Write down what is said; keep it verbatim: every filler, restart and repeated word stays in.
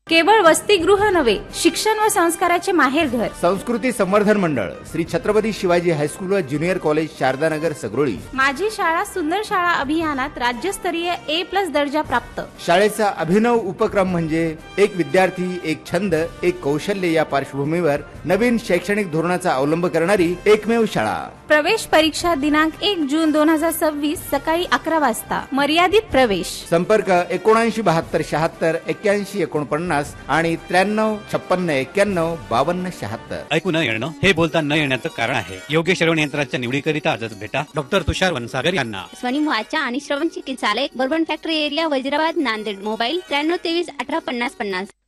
केवळ वसतिगृह नव्हे, शिक्षण व संस्काराचे माहेरघर. संस्कृती संवर्धन मंडळ श्री छत्रपती शिवाजी हायस्कूल व ज्युनियर कॉलेज शारदानगर सगरोळी. माझी शाळा सुंदर शाळा अभियानात राज्यस्तरीय ए प्लस दर्जा प्राप्त. शाळेचा अभिनव उपक्रम म्हणजे एक विद्यार्थी एक छंद एक कौशल्य या पार्श्वभूमीवर नवीन शैक्षणिक धोरणाचा अवलंब करणारी एकमेव शाळा. प्रवेश परीक्षा दिनांक एक जून दोन हजार सव्वीस सकाळी अकरा वाजता. मर्यादित प्रवेश. संपर्क एकोणऐंशी बहात्तर शहात्तर एक्क्याऐंशी एकोणपन्नास आणि त्र्याण्णव छप्पन्न एक्क्याण्णव बावन्न शहात्तर. ऐकू न येणं हे बोलता न येण्याचं कारण आहे. योग्य श्रवण यंत्राच्या निवडीकरिता आजच भेटा डॉक्टर तुषार वनसागर यांना. स्वनिम वाचा आणि श्रवण चिकित्सालय bourbon factory area Wazirabad Nanded. Mobile त्र्याण्णव तेवीस अठरा पन्नास पन्नास.